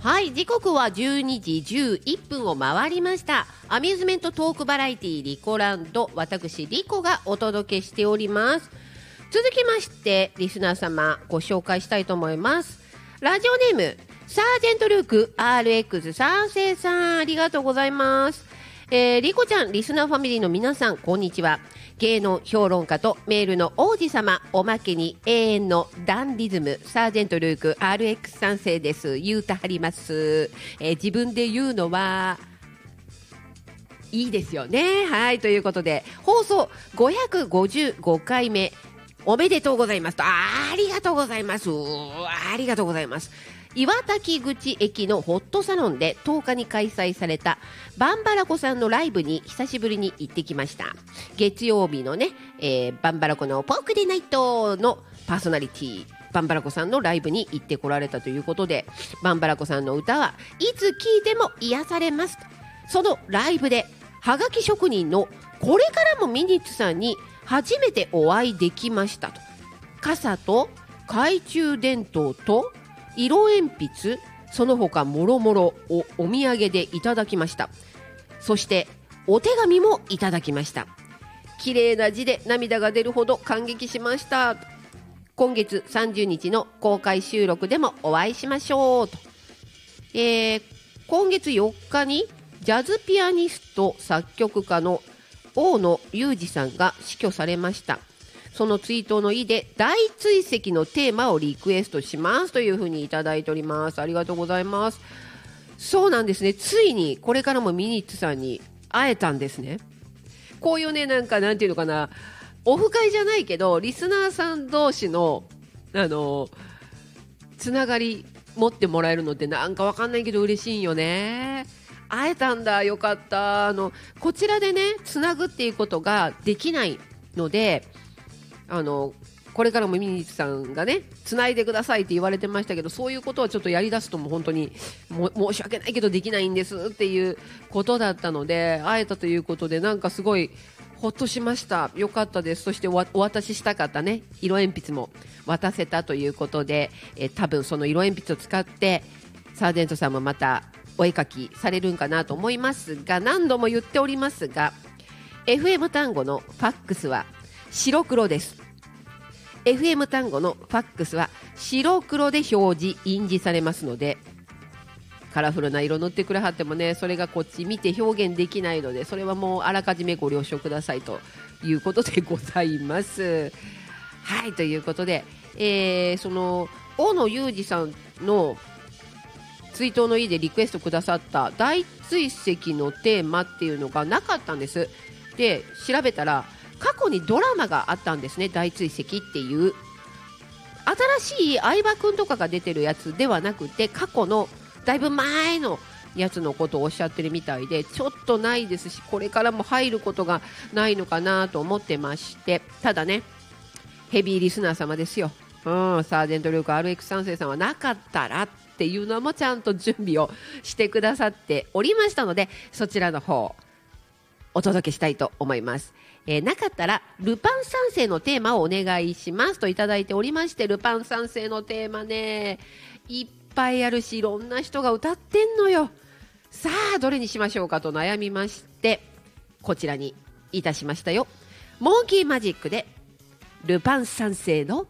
はい、時刻は12時11分を回りました。アミューズメントトークバラエティリコランド、私リコがお届けしております。続きましてリスナー様ご紹介したいと思います。ラジオネームサージェントルーク RX3 世さん、ありがとうございます。リコちゃん、リスナーファミリーの皆さん、こんにちは。芸能評論家とメールの王子様、おまけに永遠のダンディズム、サージェントルーク RX3 世です。言うたはります。自分で言うのはいいですよね。はい、ということで放送555回目おめでとうございますと。ありがとうございます。ありがとうございます。岩滝口駅のホットサロンで10日に開催されたバンバラコさんのライブに久しぶりに行ってきました。月曜日のね、バンバラコのポークデナイトのパーソナリティバンバラコさんのライブに行ってこられたということで、バンバラコさんの歌はいつ聴いても癒されますと。そのライブではがき職人のこれからもミニッツさんに初めてお会いできましたと。傘と懐中電灯と色鉛筆、その他もろもろをお土産でいただきました。そしてお手紙もいただきました。綺麗な字で涙が出るほど感激しました。今月30日の公開収録でもお会いしましょうと。今月4日にジャズピアニスト作曲家の大野裕二さんが死去されました。その追悼の意で大追跡のテーマをリクエストしますというふうにいただいております。ありがとうございます。そうなんですね。ついにこれからもミニッツさんに会えたんですね。こういうね、なんていうのかな、オフ会じゃないけどリスナーさん同士のつながり持ってもらえるのってなんかわかんないけど嬉しいんよね。会えたんだ、よかった。こちらでねつなぐっていうことができないので、これからもミニッツさんがねつないでくださいって言われてましたけど、そういうことはちょっとやりだすともう本当に申し訳ないけどできないんですっていうことだったので、会えたということでなんかすごいほっとしました。よかったです。そしてお渡ししたかったね色鉛筆も渡せたということで、多分その色鉛筆を使ってサージェントさんもまたお絵描きされるんかなと思いますが、何度も言っておりますが FM 単語のファックスは白黒です。 FM 単語のファックスは白黒で表示印字されますので、カラフルな色塗ってくれはってもね、それがこっち見て表現できないので、それはもうあらかじめご了承くださいということでございます。はい、ということで、その大野裕二さんの追悼の意でリクエストくださった大追跡のテーマっていうのがなかったんです。で調べたら過去にドラマがあったんですね。大追跡っていう新しい相葉くんとかが出てるやつではなくて、過去のだいぶ前のやつのことをおっしゃってるみたいで、ちょっとないですし、これからも入ることがないのかなと思ってまして、ただねヘビーリスナー様ですよ。サージェントルーク RX3 世さんはなかったらっていうのもちゃんと準備をしてくださっておりましたので、そちらの方お届けしたいと思います。なかったらルパン三世のテーマをお願いしますといただいておりまして、ルパン三世のテーマねいっぱいあるし、いろんな人が歌ってんのよ。さあどれにしましょうかと悩みまして、こちらにいたしましたよ。モンキーマジックでルパン三世の